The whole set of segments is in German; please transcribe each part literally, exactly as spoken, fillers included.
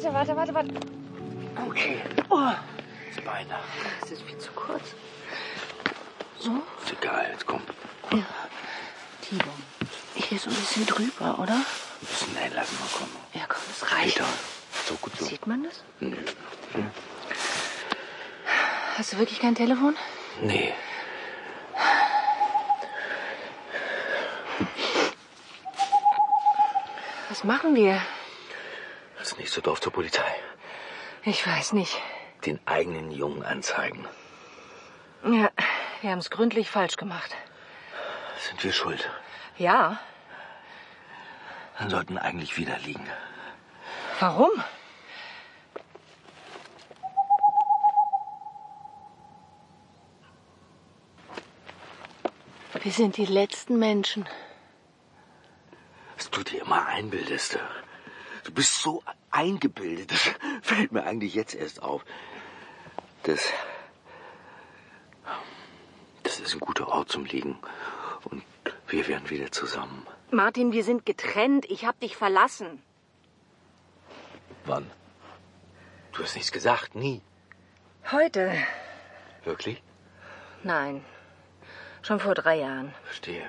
Warte, warte, warte, warte. Okay. Oh. Das Bein. Das ist viel zu kurz. So? Ist egal, jetzt komm. Ja. Tibor, hier so ein bisschen drüber, oder? Ein bisschen nein, lass mal kommen. Ja, komm, das reicht. Peter, so gut so. Sieht man das? Nö. Hm. Hast du wirklich kein Telefon? Nee. Was machen wir? Das ist nicht so doof zur Polizei. Ich weiß nicht. Den eigenen Jungen anzeigen. Ja, wir haben es gründlich falsch gemacht. Sind wir schuld? Ja. Dann sollten eigentlich wieder liegen. Warum? Wir sind die letzten Menschen. Was du dir immer einbildest. Du bist so eingebildet. Das fällt mir eigentlich jetzt erst auf. Das, das ist ein guter Ort zum Liegen. Und wir werden wieder zusammen. Martin, wir sind getrennt. Ich hab dich verlassen. Wann? Du hast nichts gesagt, nie. Heute? Wirklich? Nein. Schon vor drei Jahren. Verstehe.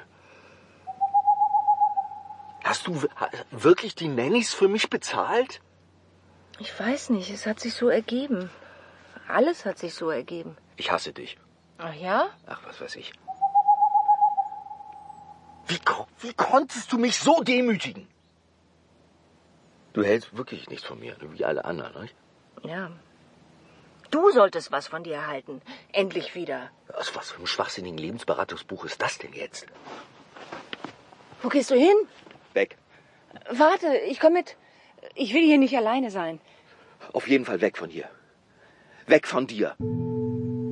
Hast du wirklich die Nannies für mich bezahlt? Ich weiß nicht, es hat sich so ergeben. Alles hat sich so ergeben. Ich hasse dich. Ach ja? Ach, was weiß ich. Wie, wie konntest du mich so demütigen? Du hältst wirklich nichts von mir, wie alle anderen, nicht? Ja. Du solltest was von dir erhalten. Endlich wieder. Aus was für einem schwachsinnigen Lebensberatungsbuch ist das denn jetzt? Wo gehst du hin? Weg. Warte, ich komme mit. Ich will hier nicht alleine sein. Auf jeden Fall weg von hier. Weg von dir.